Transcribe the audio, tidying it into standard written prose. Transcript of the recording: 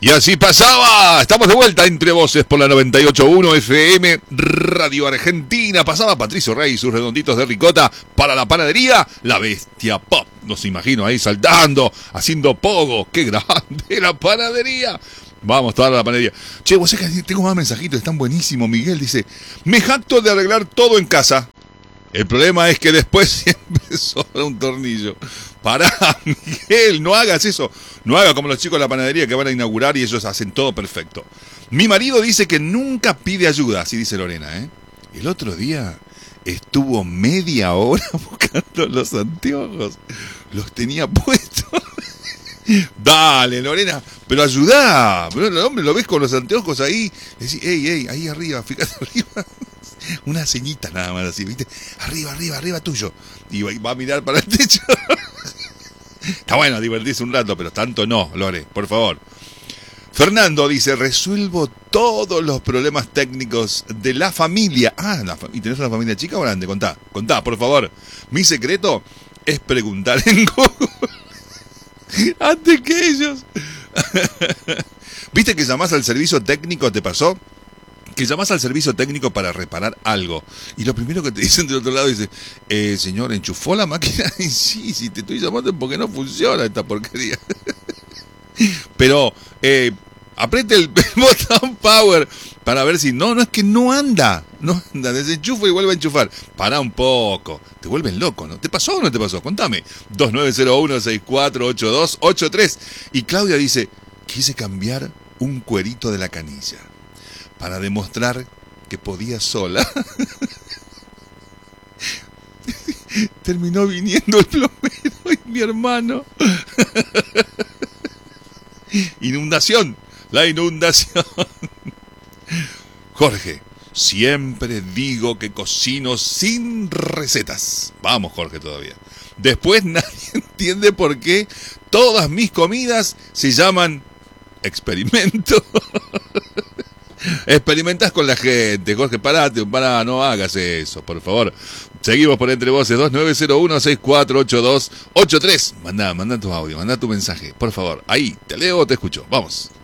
Y así pasaba. Estamos de vuelta entre voces por la 98.1 FM Radio Argentina. Pasaba Patricio Rey y sus redonditos de ricota para la panadería La Bestia Pop. Nos imagino ahí saltando, haciendo pogo. ¡Qué grande la panadería! Vamos, toda la panadería. Che, vos sabés que tengo más mensajitos, están buenísimos. Miguel dice: me jacto de arreglar todo en casa. El problema es que después siempre sobra un tornillo. Pará, Miguel, no hagas eso. No haga como los chicos de la panadería que van a inaugurar y ellos hacen todo perfecto. Mi marido dice que nunca pide ayuda, así dice Lorena, ¿eh? El otro día estuvo media hora buscando los anteojos. Los tenía puestos. Dale, Lorena, pero ayudá. Pero el hombre lo ves con los anteojos ahí. Decís, ey, ahí arriba, fíjate arriba. Una ceñita nada más así, ¿viste? Arriba tuyo. Y va a mirar para el techo. Está bueno divertirse un rato, pero tanto no, Lore, por favor. Fernando dice: resuelvo todos los problemas técnicos de la familia. ¿Y tenés una familia chica o grande? Contá, por favor. Mi secreto es preguntar en Google antes que ellos. ¿Viste que llamás al servicio técnico? ¿Te pasó? Que llamás al servicio técnico para reparar algo y lo primero que te dicen del otro lado dice: señor, ¿enchufó la máquina? Y sí, te estoy llamando porque no funciona esta porquería. Pero apriete el botón power para ver si no es que no anda, desenchufa y vuelve a enchufar. Pará un poco, te vuelven loco, ¿no? ¿Te pasó o no te pasó? Contame. 2901-648283. Y Claudia dice: quise cambiar un cuerito de la canilla para demostrar que podía sola. Terminó viniendo el plomero y mi hermano. La inundación. Jorge: siempre digo que cocino sin recetas. Vamos, Jorge, todavía. Después nadie entiende por qué todas mis comidas se llaman experimento. Experimentás con la gente, Jorge, pará, no hagas eso, por favor. Seguimos por Entre Voces, 2901-648283. Mandá tu audio, mandá tu mensaje, por favor. Ahí, te leo o te escucho, vamos.